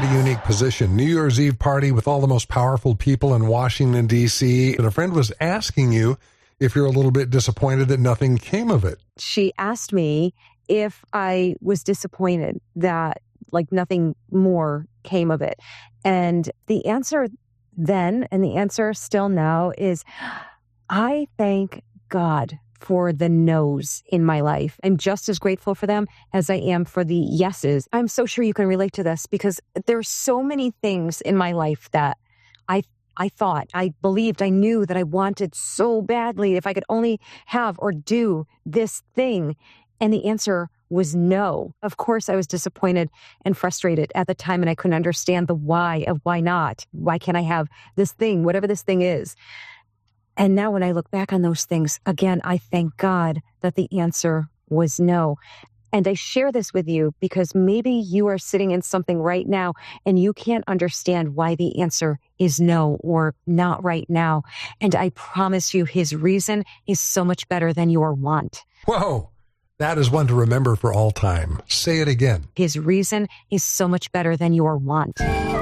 pretty unique position. New Year's Eve party with all the most powerful people in Washington, D.C., and a friend was asking you if you're a little bit disappointed that nothing came of it. She asked me if I was disappointed that nothing more came of it. And the answer then, and the answer still now, is I thank God for the no's in my life. I'm just as grateful for them as I am for the yeses. I'm so sure you can relate to this because there's so many things in my life that I thought, I believed, I knew that I wanted so badly if I could only have or do this thing. And the answer was no. Of course, I was disappointed and frustrated at the time, and I couldn't understand the why of why not. Why can't I have this thing, whatever this thing is? And now when I look back on those things, again, I thank God that the answer was no. And I share this with you because maybe you are sitting in something right now and you can't understand why the answer is no or not right now. And I promise you, his reason is so much better than your want. Whoa, that is one to remember for all time. Say it again. His reason is so much better than your want.